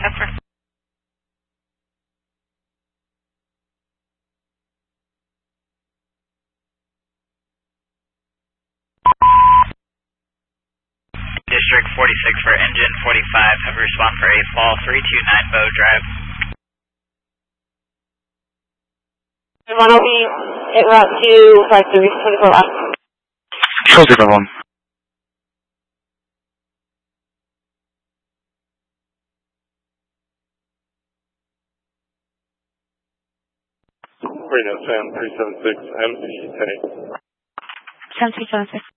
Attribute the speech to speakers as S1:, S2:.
S1: That's District 46 for engine 45, have a response for 8 fall 329 Bow Drive.
S2: Toronto be at route 253 24 left.
S3: Control 0
S4: Reno Sam 376 MC, heading.
S2: Sam 376.